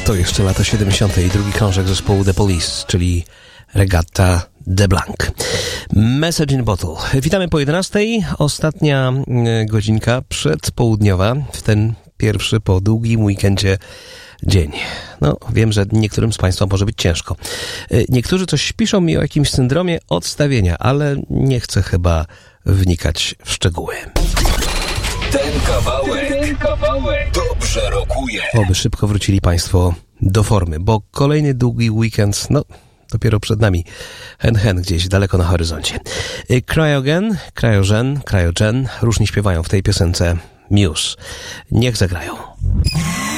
To jeszcze lata 70. i drugi krążek zespołu The Police, czyli Regatta de Blanc. Message in Bottle. Witamy po 11. Ostatnia godzinka przedpołudniowa w ten pierwszy po długim weekendzie dzień. No, wiem, że niektórym z Państwa może być ciężko. Niektórzy coś piszą mi o jakimś syndromie odstawienia, ale nie chcę chyba wnikać w szczegóły. Ten kawałek dobrze rokuje. Oby szybko wrócili Państwo do formy, bo kolejny długi weekend, dopiero przed nami. Hen gdzieś daleko na horyzoncie. Cryogen, różni śpiewają w tej piosence Muse. Niech zagrają.